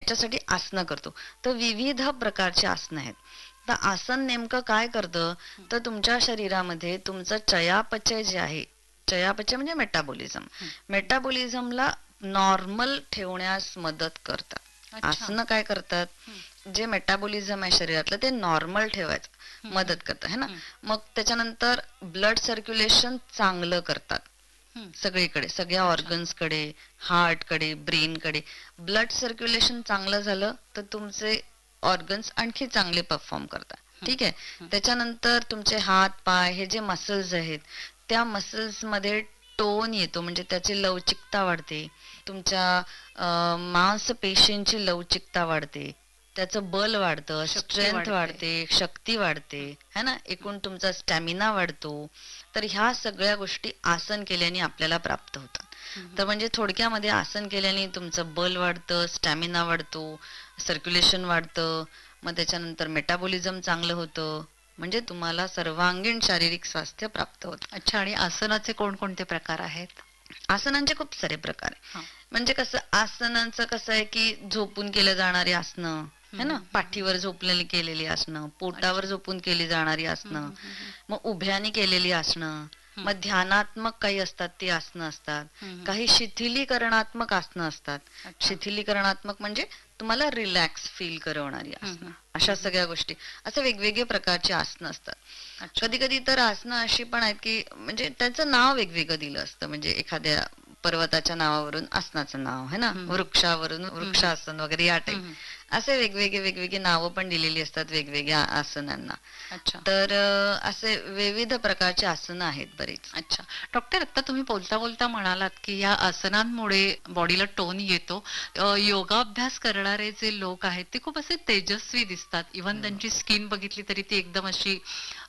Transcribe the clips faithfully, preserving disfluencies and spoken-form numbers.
त्याच्यासाठी आसनं करतो. तर विविध प्रकारची आसनं आहेत. तर आसन नेमकं काय करतं, तर तुमच्या शरीरामध्ये तुमचं चयापचय जे आहे, चयापचय म्हणजे मेटाबॉलिझम, मेटाबॉलिझमला नॉर्मल ठेवण्यास मदत करतात. आसनं काय करतात, जे मेटाबॉलिझम आहे शरीरातलं ते नॉर्मल ठेवायचं मदत करतात है ना. मग त्याच्यानंतर ब्लड सर्क्युलेशन चांगलं करतात सगळीकडे, सगळ्या ऑर्गन्सकडे, हार्टकडे, ब्रेनकडे. ब्लड सर्क्युलेशन चांगलं झालं तर तुमचे ऑर्गन्स आणखी चांगले परफॉर्म करतात. ठीक आहे. त्याच्यानंतर तुमचे हात पाय हे जे मसल्स आहेत त्या मसल्स मध्ये टोन येतो, म्हणजे त्याची लवचिकता वाढते. तुमच्या मांसपेशींची लवचिकता वाढते, त्याचं बल वाढतं, स्ट्रेंथ वाढते, शक्ती वाढते है ना, एकूण तुमचा स्टॅमिना वाढतो. तर ह्या सगळ्या गोष्टी आसन केल्याने आपल्याला प्राप्त होतात. तर म्हणजे थोडक्यामध्ये आसन केल्याने तुमचं बल वाढतं, स्टॅमिना वाढतो, सर्क्युलेशन वाढतं, मग त्याच्यानंतर मेटाबॉलिझम चांगलं होतं, म्हणजे तुम्हाला सर्वांगीण शारीरिक स्वास्थ्य प्राप्त होतं. अच्छा, आणि आसनाचे कोणकोणते प्रकार आहेत? आसनांचे खूप सारे प्रकार आहे. म्हणजे कसं आसनांचं कसं आहे की झोपून केलं जाणारी आसनं है ना, पाठीवर झोपलेली केलेली आसनं, पोटावर झोपून केली जाणारी आसनं, मग उभ्याने केलेली आसनं, मग ध्यानात्मक काही असतात ती आसनं असतात, काही शिथिलीकरणात्मक आसनं असतात. शिथिलीकरणात्मक म्हणजे तुम्हाला रिलॅक्स फील करवणारी आसनं, अशा सगळ्या गोष्टी, असे वेगवेगळे प्रकारचे आसनं असतात. कधी कधी तर आसनं अशी पण आहेत की म्हणजे त्याचं नाव वेगवेगळं दिलं असतं, म्हणजे एखाद्या पर्वताच्या नावावरून आसनाचं नाव है ना, वृक्षावरून वृक्षासन वगैरे या टाईप, असे वेगवेगळे वेगवेगळी नावं पण दिलेली असतात वेगवेगळ्या आसनांना. तर असे विविध प्रकारचे आसनं आहेत बरेच. अच्छा डॉक्टर, आता तुम्ही बोलता बोलता म्हणालात की या आसनांमुळे बॉडीला टोन येतो. योगाभ्यास करणारे जे लोक आहेत ते खूप असे तेजस्वी दिसतात. इव्हन त्यांची स्किन बघितली तरी ती एकदम अशी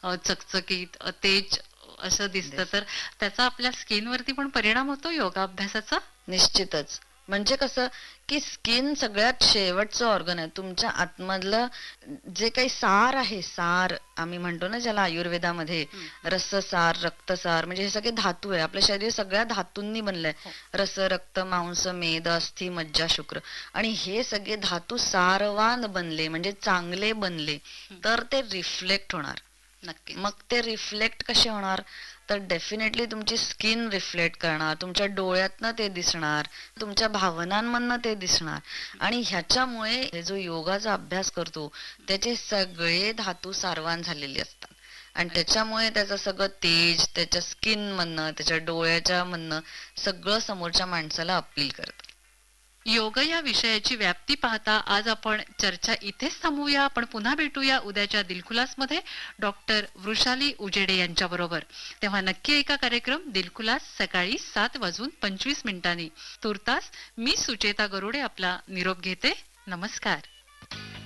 चकचकीत तेज असं दिसतं. तर त्याचा आपल्या स्किनवरती पण परिणाम होतो योगाभ्यासाचा? निश्चितच. म्हणजे कसं की स्किन सगळ्यात शेवटचं ऑर्गन आहे. तुमच्या आतमधलं जे काही सार आहे, सार आम्ही म्हणतो ना ज्याला आयुर्वेदामध्ये, रससार, रक्तसार, म्हणजे हे सगळे धातू आहे. आपलं शरीर सगळ्या धातूंनी बनलंय. रस, रक्त, मांस, मेद, अस्थि, मज्जा, शुक्र, आणि हे सगळे धातू सारवान बनले म्हणजे चांगले बनले तर ते रिफ्लेक्ट होणार. नक्की. मग ते रिफ्लेक्ट कसे होणार, तर डेफिनेटली तुमची स्किन रिफ्लेक्ट करणार, तुमच्या डोळ्यातनं ते दिसणार, तुमच्या भावनांमधनं ते दिसणार. आणि ह्याच्यामुळे जो योगाचा अभ्यास करतो त्याचे सगळे धातू सारवान झालेले असतात, आणि त्याच्यामुळे त्याचं सगळं तेज त्याच्या स्किन मधनं, त्याच्या डोळ्याच्या मधनं सगळं समोरच्या माणसाला अपील करत. योग या विषयाची व्याप्ती पाहता आज आपण चर्चा इथेच थांबूया. आपण पुन्हा भेटूया उद्याच्या दिलखुलास मध्ये डॉक्टर वृषाली उजेडे यांच्या बरोबर. तेव्हा नक्की ऐका कार्यक्रम दिलखुलास सकाळी सात वाजून पंचवीस मिनिटांनी. तुर्तास मी सुचेता गरुडे आपला निरोप घेते. नमस्कार.